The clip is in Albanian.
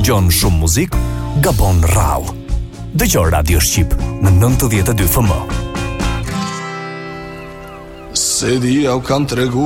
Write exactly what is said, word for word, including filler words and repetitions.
dëgjon shumë muzikë, gabon rrallë. Dëgjo Radio Shqip në nëntëdhjetë e dy F M. Se dia u kanë tregu